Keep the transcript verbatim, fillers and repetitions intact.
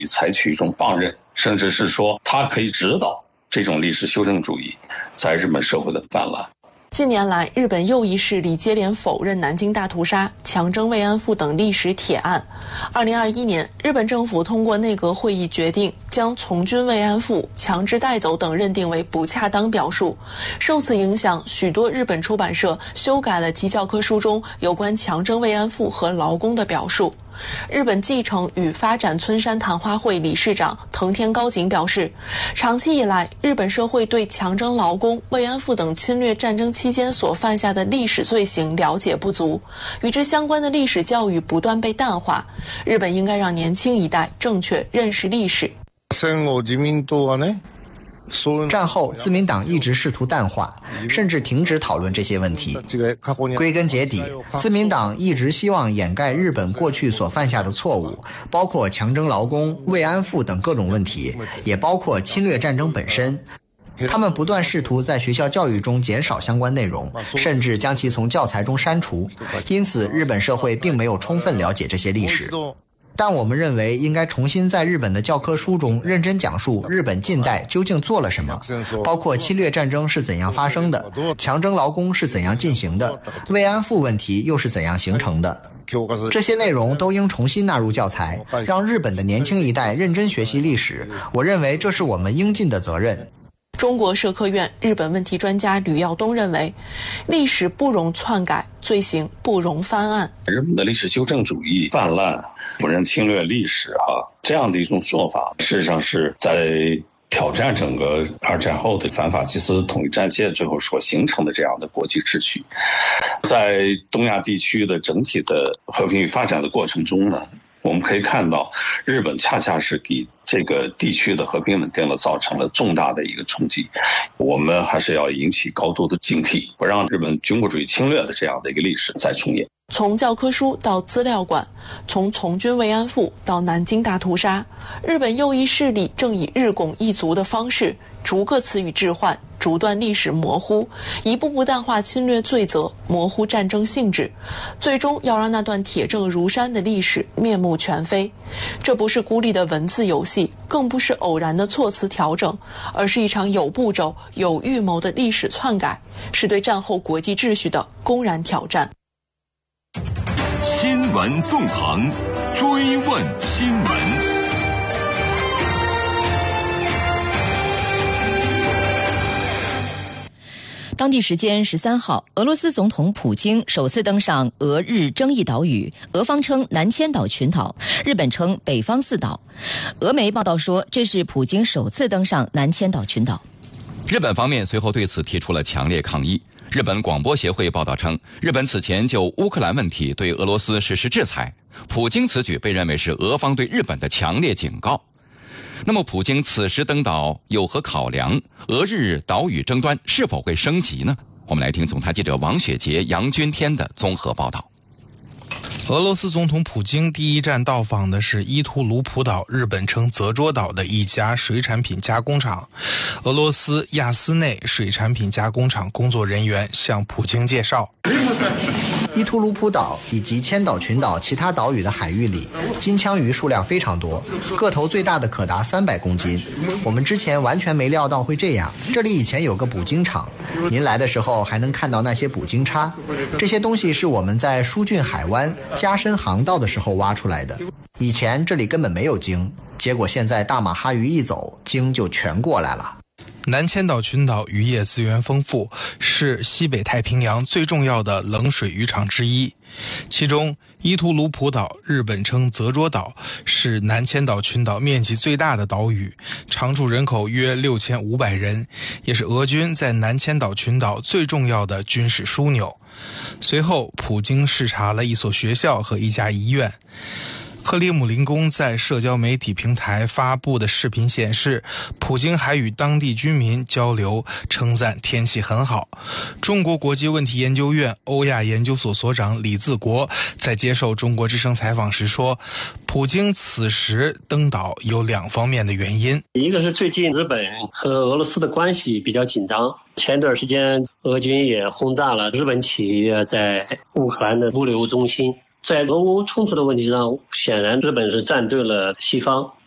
采取一种放任，甚至是说它可以指导这种历史修正主义在日本社会的泛滥。 近年来，日本右翼势力接连否认南京大屠杀、强征慰安妇等历史铁案。二零二一年，日本政府通过内阁会议决定，将从军慰安妇、强制带走等认定为不恰当表述。受此影响，许多日本出版社修改了其教科书中有关强征慰安妇和劳工的表述。日本继承与发展村山谈话会理事长藤田高景表示，长期以来，日本社会对强征劳工、慰安妇等侵略战争期间所犯下的历史罪行了解不足，与之相关的历史教育不断被淡化。日本应该让年轻一代正确认识历史。 戦後自民党はね战后自民党一直试图淡化，甚至停止讨论这些问题。归根结底，自民党一直希望掩盖日本过去所犯下的错误，包括强征劳工、慰安妇等各种问题，也包括侵略战争本身。他们不断试图在学校教育中减少相关内容，甚至将其从教材中删除，因此日本社会并没有充分了解这些历史。但我们认为应该重新在日本的教科书中认真讲述日本近代究竟做了什么，包括侵略战争是怎样发生的，强征劳工是怎样进行的，慰安妇问题又是怎样形成的。这些内容都应重新纳入教材，让日本的年轻一代认真学习历史。我认为这是我们应尽的责任。 中国社科院日本问题专家吕耀东认为，历史不容篡改，罪行不容翻案。 日本的历史修正主义泛滥，否认侵略历史哈、啊，这样的一种做法，事实上是在挑战整个二战后的反法西斯统一战线最后所形成的这样的国际秩序。在东亚地区的整体的和平与发展的过程中呢，我们可以看到，日本恰恰是给这个地区的和平稳定了造成了重大的一个冲击。我们还是要引起高度的警惕，不让日本军国主义侵略的这样的一个历史再重演。 从教科书到资料馆，从从军慰安妇到南京大屠杀，日本右翼势力正以日拱一卒的方式，逐个词语置换，逐段历史模糊，一步步淡化侵略罪责，模糊战争性质，最终要让那段铁证如山的历史面目全非。这不是孤立的文字游戏，更不是偶然的措辞调整，而是一场有步骤、有预谋的历史篡改，是对战后国际秩序的公然挑战。 新闻纵横，追问新闻。 当地时间十三号，俄罗斯总统普京首次登上俄日争议岛屿，俄方称南千岛群岛，日本称北方四岛。俄媒报道说，这是普京首次登上南千岛群岛。 日本方面随后对此提出了强烈抗议。日本广播协会报道称，日本此前就乌克兰问题对俄罗斯实施制裁，普京此举被认为是俄方对日本的强烈警告。那么普京此时登岛有何考量？俄日岛屿争端是否会升级呢？我们来听总台记者王雪杰、杨军天的综合报道。 俄罗斯总统普京第一站到访的是伊图卢普岛，日本称泽捉岛的一家水产品加工厂。俄罗斯亚斯内水产品加工厂工作人员向普京介绍， 伊图卢普岛以及千岛群岛其他岛屿的海域里，金枪鱼数量非常多，个头最大的可达三百公斤。我们之前完全没料到会这样。这里以前有个捕鲸场，您来的时候还能看到那些捕鲸叉，这些东西是我们在疏浚海湾加深航道的时候挖出来的。以前这里根本没有鲸，结果现在大马哈鱼一走，鲸就全过来了。 南千岛群岛渔业资源丰富，是西北太平洋最重要的冷水渔场之一。其中伊图卢普岛，日本称泽捉岛，是南千岛群岛面积最大的岛屿，常住人口约六千五百人，也是俄军在南千岛群岛最重要的军事枢纽。随后普京视察了一所学校和一家医院。克里姆林宫在社交媒体平台发布的视频显示，普京还与当地居民交流，称赞天气很好。中国国际问题研究院欧亚研究所所长李自国在接受中国之声采访时说，普京此时登岛有两方面的原因， 一个是最近日本和俄罗斯的关系比较紧张，前段时间俄军也轰炸了日本企业在乌克兰的物流中心。在俄乌冲突的问题上，显然日本是站对了西方，